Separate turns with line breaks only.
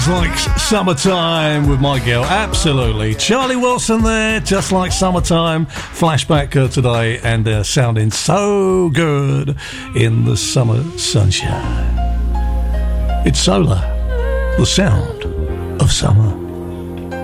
Like Summertime with my girl, absolutely. Charlie Wilson there, just like Summertime. Flashback today, and sounding so good in the summer sunshine. It's Solar, the sound of summer.